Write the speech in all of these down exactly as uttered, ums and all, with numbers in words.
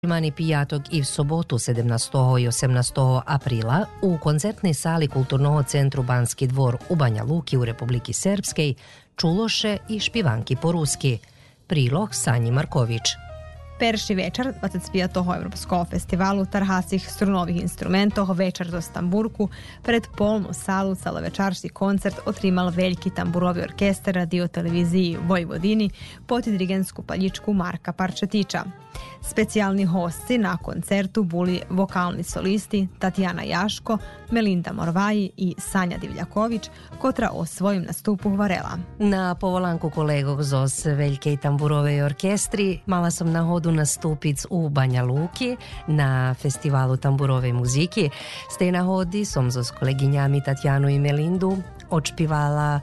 Mani pijatog i v sobotu sedemnaestog i osemnaestog aprila u koncertnej sali Kulturnog centru Banski dvor u Banja Luki u Republiki Srpskej čuloše i špivanki po ruski. Prilog Sanji Marković. Perši večer dvadeset petog Evropskog festivalu tarhasih strunovih instrumentov večer za Stamburku pred polnu salu celovečarski koncert otrimal veliki tamburovi orkestar radio televiziji Vojvodini pod dirigensku paljičku Marka Parčetića. Specijalni hostci na koncertu buli vokalni solisti Tatjana Jaško, Melinda Morvaji i Sanja Divljaković, kotra o svojim nastupu hvarela. Na povolanku kolegov zos veljkej tamburove orkestri mala sam na hodu nastupic u Banja Luki na festivalu tamburove muziki. Stej na hodi som zos koleginjami Tatjanu i Melindu odšpivala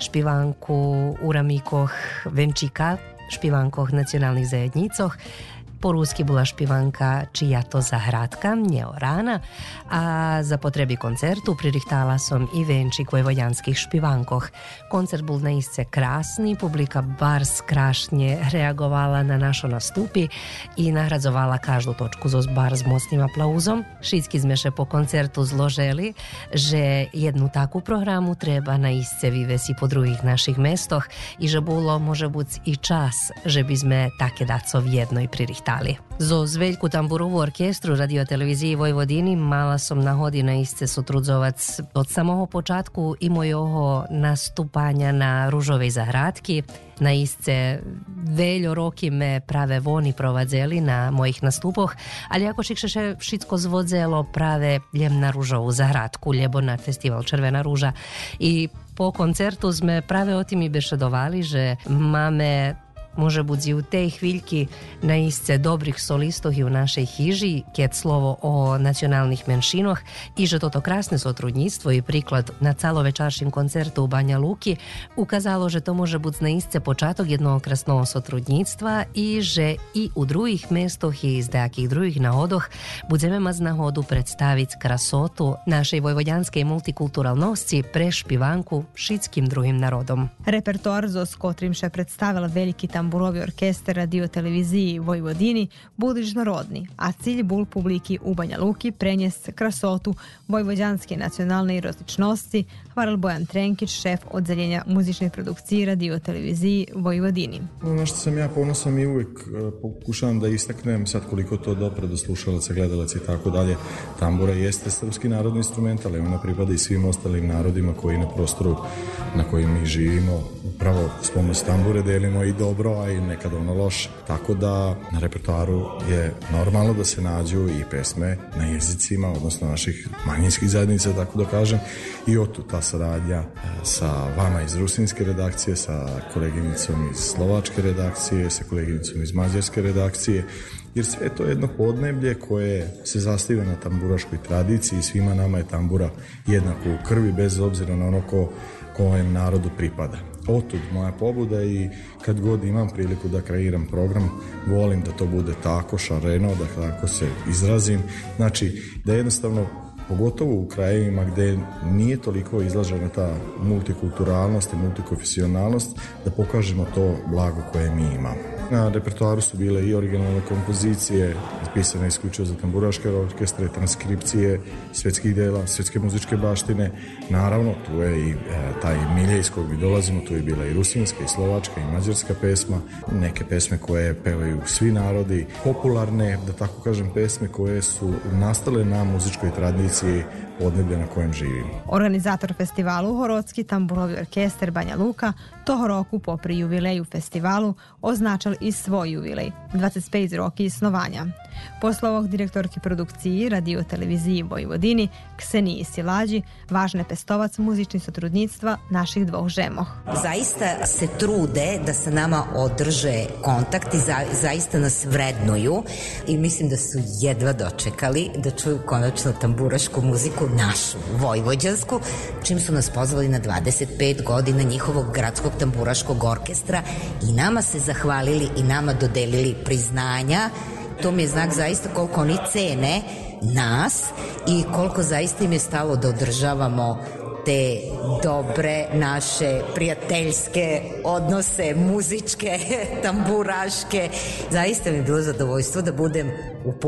špivanku Uramikoh Venčika, špivankoh nacionalnih zajednicoh. Po ruski bula špivanka Čija to zahradka, nje Orana, a za potrebi koncertu pririhtala som i venčik vojvođanskih špivankoh. Koncert bul naisce krasni, publika bar skrašnje reagovala na našo nastupi i nahradzovala každu točku zos bar z mocnim aplauzom. Šitski zmeše po koncertu zloželi, že jednu takvu programu treba naisce vivesi po drugih naših mestoh i že bulo može buc i čas, že bi sme take daco jednoj pririhtali. Zo zveljku tamburovu orkestru radio televiziji Vojvodini mala som na hodi na isce sotrudzovac od samого počatku i mojoho nastupanja na Ružovej zahradki. Na isce veljo roki me prave voni provadzeli na mojih nastupoh, ali ako šikšeše šitsko zvodzelo prave ljem na Ružovu zahradku, ljebo na festival Červena ruža. I po koncertu sme prave o tim i bešedovali, že mame može budzi u tej hviljki na isce dobrih solistov i u našej hiži, kjet slovo o nacionalnih menšinoh i že toto krasne sotrudnictvo i priklad na calovečaršim koncertu u Banja Luki ukazalo, že to može buc na isce počatok jednog krasnog sotrudnictva i že i u drugih mestoh i iz dejakih drugih nahodoh budzeme maz na hodu predstavic krasotu našej vojvođanske multikulturalnosti pre špivanku šitskim drugim narodom. Repertoar zos kotrimše predstavila veliki tam tamburovi orkestar radio televiziji Vojvodini budižno rodni, a cilj bul publiki u Banja Luki prenjes krasotu vojvođanske nacionalne i rozličnosti, hvaral Bojan Trenkić, šef odzeljenja muzične produkcije radio televiziji Vojvodini. Ono što sam ja ponosan i uvijek pokušavam da istaknem sad koliko to dopre do slušalaca, gledalaca i tako dalje. Tambura jeste srpski narodni instrument, ali ona pripada i svim ostalim narodima koji na prostoru na kojem mi živimo upravo s pomoć tambure delimo i dobro, a i nekad ono loše. Tako da na repertoaru je normalno da se nađu i pesme na jezicima, odnosno naših manjinskih zajednica, tako da kažem, i otu ta saradnja sa vama iz rusinske redakcije, sa koleginicom iz slovačke redakcije, sa koleginicom iz mađarske redakcije, jer sve to je jedno podneblje koje se zasniva na tamburaškoj tradiciji i svima nama je tambura jednako u krvi, bez obzira na ono ko kojem narodu pripada. Otud moja pobuda i kad god imam priliku da kreiram program, volim da to bude tako šareno, da tako se izrazim. Znači, da jednostavno, pogotovo u krajevima gde nije toliko izlažena ta multikulturalnost i multikonfesionalnost, da pokažemo to blago koje mi imamo. Na repertoaru su bile i originalne kompozicije, pisane isključivo za tamburaške orkestre, transkripcije svetskih dela, svetske muzičke baštine. Naravno, tu je i e, taj milje iz kog mi dolazimo, tu je bila i rusinska, i slovačka, i mađarska pesma, neke pesme koje pevaju svi narodi, popularne, da tako kažem, pesme koje su nastale na muzičkoj tradiciji podneblja na kojem živimo. Organizator festivalu Horodski tamburovi orkestar Banja Luka toho roku popri jubileju festivalu označal i svoj jubilej, dvadeset pet roki isnovanja. Posle ovog direktorki produkciji radio televiziji Vojvodini Kseniji Silađi, važne pestovac muzičnih sotrudnictva naših dvoh žemoh. Zaista se trude da sa nama održe kontakt i za, zaista nas vrednuju i mislim da su jedva dočekali da čuju konačno tamburašku muziku našu, vojvođansku, čim su nas pozvali na dvadeset pet godina njihovog gradskog tamburaškog orkestra i nama se zahvalili i nama dodelili priznanja. To mi je znak zaista koliko oni cene nas i koliko zaista im je stalo da održavamo te dobre naše prijateljske odnose, muzičke, tamburaške. Zaista mi je bilo zadovoljstvo da budem u